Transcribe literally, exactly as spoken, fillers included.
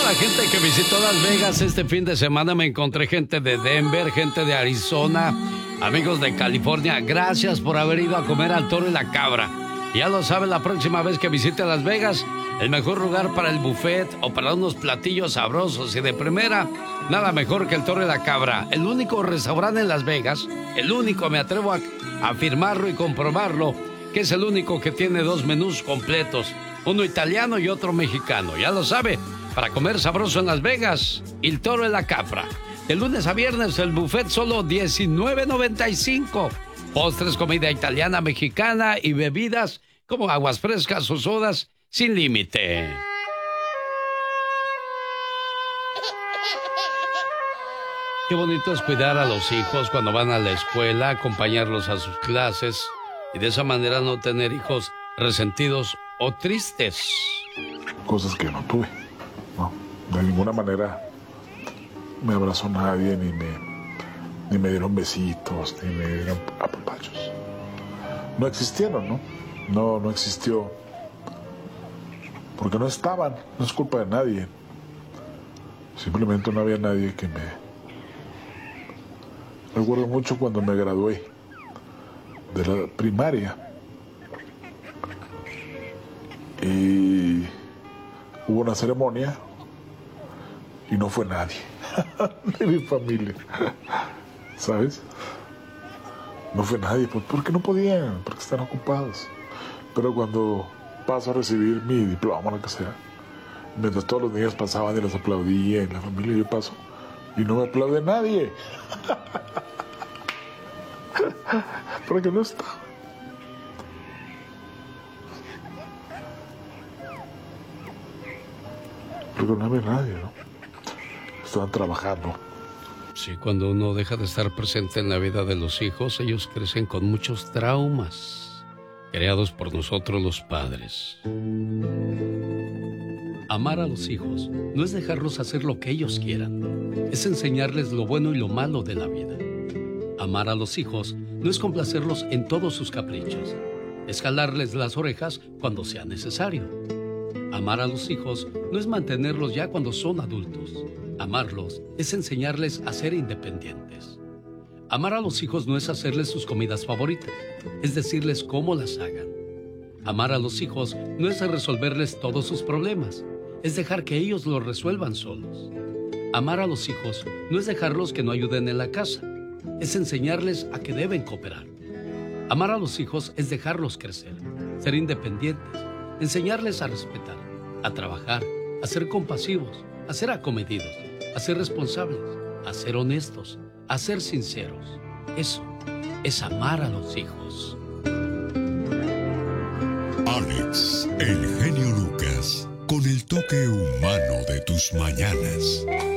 la gente que visitó Las Vegas este fin de semana. Me encontré gente de Denver, gente de Arizona, amigos de California. Gracias por haber ido a comer al Toro y la Cabra. Ya lo saben, la próxima vez que visite Las Vegas, el mejor lugar para el buffet o para unos platillos sabrosos y de primera, nada mejor que el Toro y la Cabra. El único restaurante en Las Vegas, el único, me atrevo a afirmarlo y comprobarlo, que es el único que tiene dos menús completos, uno italiano y otro mexicano. Ya lo sabe, para comer sabroso en Las Vegas, el Toro y la Cabra. De lunes a viernes el buffet solo diecinueve noventa y cinco. Postres, comida italiana, mexicana y bebidas como aguas frescas o sodas sin límite. Qué bonito es cuidar a los hijos cuando van a la escuela, acompañarlos a sus clases y de esa manera no tener hijos resentidos o tristes. Cosas que no tuve, ¿no? De ninguna manera me abrazó nadie, ni me, ni me dieron besitos, ni me dieron apapachos. No existieron, ¿no? No, no existió. Porque no estaban, no es culpa de nadie. Simplemente no había nadie que me... Recuerdo mucho cuando me gradué de la primaria y hubo una ceremonia y no fue nadie de mi familia, ¿sabes? No fue nadie, pues porque no podían, porque están ocupados. Pero cuando paso a recibir mi diploma, lo que sea, mientras todos los niños pasaban y les aplaudía, en la familia yo paso y no me aplaude nadie. Porque no está. Porque no había nadie, ¿no? Estaban trabajando. Sí, cuando uno deja de estar presente en la vida de los hijos, ellos crecen con muchos traumas creados por nosotros los padres. Amar a los hijos no es dejarlos hacer lo que ellos quieran, es enseñarles lo bueno y lo malo de la vida. Amar a los hijos no es complacerlos en todos sus caprichos, es jalarles las orejas cuando sea necesario. Amar a los hijos no es mantenerlos ya cuando son adultos. Amarlos es enseñarles a ser independientes. Amar a los hijos no es hacerles sus comidas favoritas, es decirles cómo las hagan. Amar a los hijos no es resolverles todos sus problemas, es dejar que ellos los resuelvan solos. Amar a los hijos no es dejarlos que no ayuden en la casa, es enseñarles a que deben cooperar. Amar a los hijos es dejarlos crecer, ser independientes, enseñarles a respetar, a trabajar, a ser compasivos, a ser acomedidos, a ser responsables, a ser honestos, a ser sinceros. Eso es amar a los hijos. Alex, el genio Lucas, con el toque humano de tus mañanas.